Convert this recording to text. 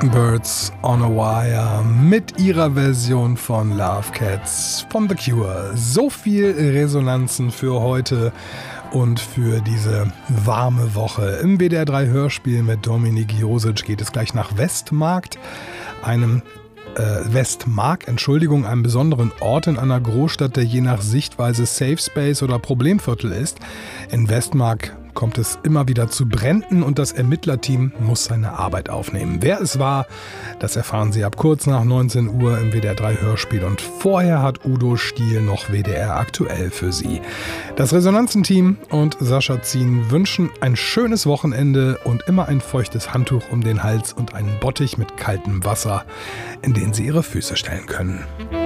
Birds on a Wire mit ihrer Version von Love Cats von The Cure. So viel Resonanzen für heute und für diese warme Woche. Im WDR 3 Hörspiel mit Dominik Josic geht es gleich nach Westmark, einem besonderen Ort in einer Großstadt, der je nach Sichtweise Safe Space oder Problemviertel ist. In Westmark kommt es immer wieder zu Bränden und das Ermittlerteam muss seine Arbeit aufnehmen. Wer es war, das erfahren Sie ab kurz nach 19 Uhr im WDR 3 Hörspiel und vorher hat Udo Stiel noch WDR aktuell für Sie. Das Resonanzenteam und Sascha Zien wünschen ein schönes Wochenende und immer ein feuchtes Handtuch um den Hals und einen Bottich mit kaltem Wasser, in den Sie Ihre Füße stellen können.